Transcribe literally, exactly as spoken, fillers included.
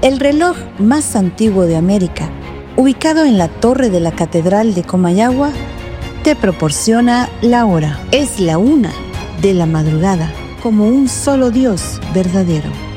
El reloj más antiguo de América, ubicado en la torre de la Catedral de Comayagua, te proporciona la hora. Es la una de la madrugada, como un solo Dios verdadero.